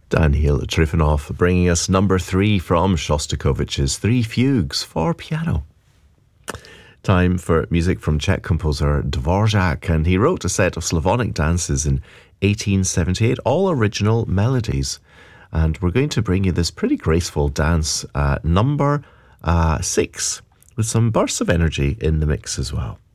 Daniel Trifonov bringing us number 3 from Shostakovich's Three Fugues for piano. Time for music from Czech composer Dvorak, and he wrote a set of Slavonic dances in 1878, all original melodies. And we're going to bring you this pretty graceful dance, number 6, with some bursts of energy in the mix as well.